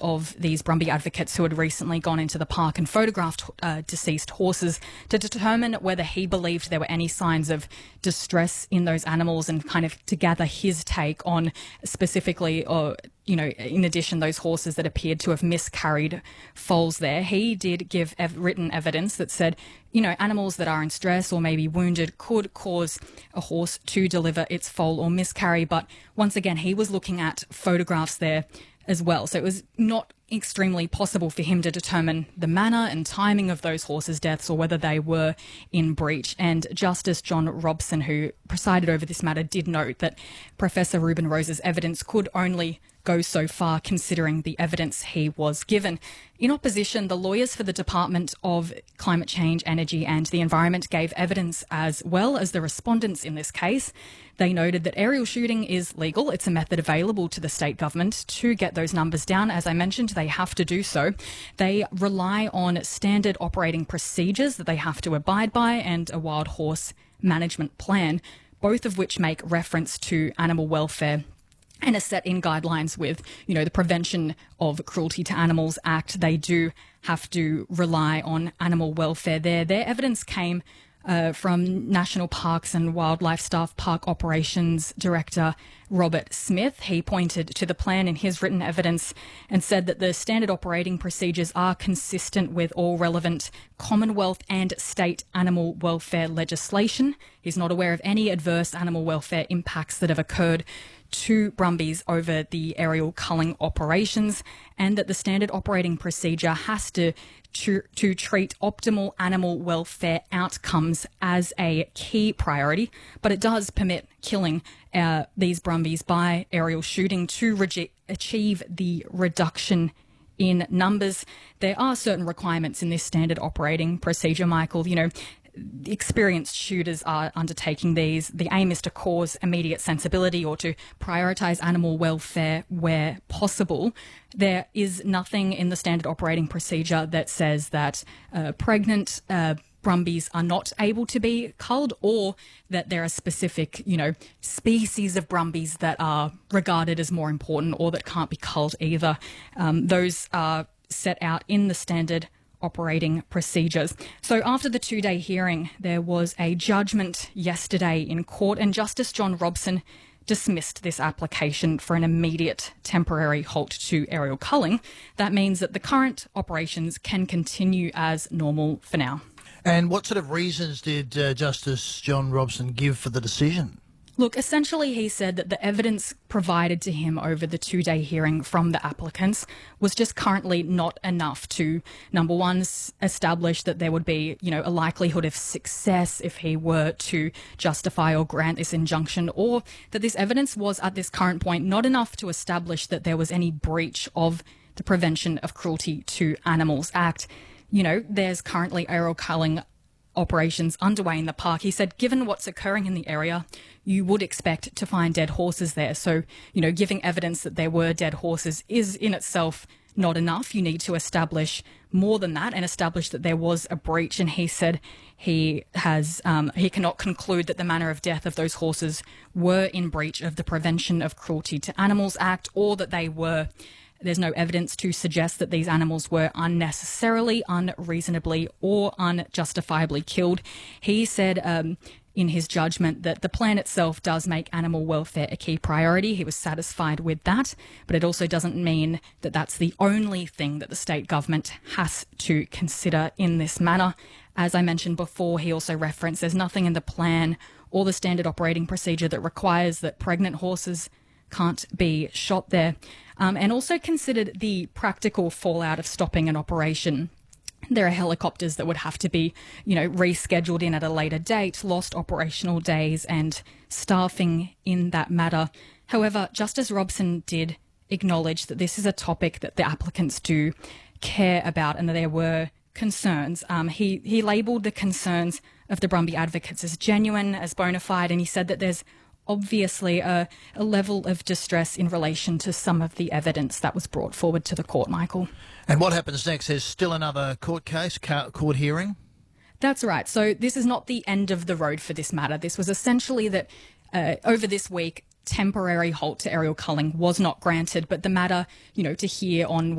of these Brumby advocates who had recently gone into the park and photographed deceased horses to determine whether he believed there were any signs of distress in those animals and kind of to gather his take on specifically, in addition, those horses that appeared to have miscarried foals there. He did give written evidence that said, animals that are in stress or maybe wounded could cause a horse to deliver its foal or miscarry. But once again, he was looking at photographs there as well. So it was not extremely possible for him to determine the manner and timing of those horses' deaths or whether they were in breach. And Justice John Robson, who presided over this matter, did note that Professor Reuben Rose's evidence could only go so far considering the evidence he was given. In opposition, the lawyers for the Department of Climate Change, Energy and the Environment gave evidence as well as the respondents in this case. They noted that aerial shooting is legal. It's a method available to the state government to get those numbers down. As I mentioned, they have to do so. They rely on standard operating procedures that they have to abide by and a wild horse management plan, both of which make reference to animal welfare and are set in guidelines with, the Prevention of Cruelty to Animals Act. They do have to rely on animal welfare there. Their evidence came from National Parks and Wildlife Staff Park Operations Director Robert Smith. He pointed to the plan in his written evidence and said that the standard operating procedures are consistent with all relevant Commonwealth and state animal welfare legislation. He's not aware of any adverse animal welfare impacts that have occurred to Brumbies over the aerial culling operations, and that the standard operating procedure has to treat optimal animal welfare outcomes as a key priority, but it does permit killing these Brumbies by aerial shooting to achieve the reduction in numbers. There are certain requirements in this standard operating procedure, Michael. Experienced shooters are undertaking these. The aim is to cause immediate sensibility or to prioritise animal welfare where possible. There is nothing in the standard operating procedure that says that pregnant Brumbies are not able to be culled, or that there are specific, species of Brumbies that are regarded as more important or that can't be culled either. Those are set out in the standard operating procedures. So after the 2-day hearing, there was a judgment yesterday in court, and Justice John Robson dismissed this application for an immediate temporary halt to aerial culling. That means that the current operations can continue as normal for now. And what sort of reasons did Justice John Robson give for the decision? Look, essentially he said that the evidence provided to him over the 2-day hearing from the applicants was just currently not enough to, number one, establish that there would be, a likelihood of success if he were to justify or grant this injunction, or that this evidence was at this current point not enough to establish that there was any breach of the Prevention of Cruelty to Animals Act. There's currently aerial culling operations underway in the park. He said, given what's occurring in the area, you would expect to find dead horses there. So, giving evidence that there were dead horses is in itself not enough. You need to establish more than that and establish that there was a breach. And he said he cannot conclude that the manner of death of those horses were in breach of the Prevention of Cruelty to Animals Act, or that there's no evidence to suggest that these animals were unnecessarily, unreasonably, or unjustifiably killed. He said in his judgment that the plan itself does make animal welfare a key priority. He was satisfied with that, but it also doesn't mean that that's the only thing that the state government has to consider in this manner. As I mentioned before, he also referenced there's nothing in the plan or the standard operating procedure that requires that pregnant horses can't be shot there, and also considered the practical fallout of stopping an operation. There are helicopters that would have to be, rescheduled in at a later date, lost operational days and staffing in that matter. However, Justice Robson did acknowledge that this is a topic that the applicants do care about and that there were concerns. He labelled the concerns of the Brumby advocates as genuine, as bona fide, and he said that there's obviously a level of distress in relation to some of the evidence that was brought forward to the court, Michael. And what happens next? There's still another court case, court hearing? That's right. So this is not the end of the road for this matter. This was essentially that over this week, temporary halt to aerial culling was not granted, but the matter, to hear on